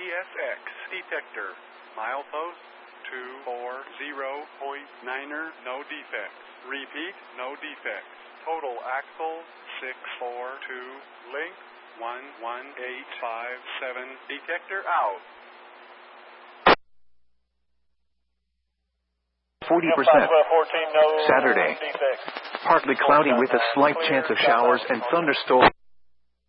CSX detector. Milepost 240.9er, no defects. Repeat, no defects. Total axle 642. Length 11857. Detector out. 40%. Saturday. Partly cloudy with a slight chance of showers and thunderstorms.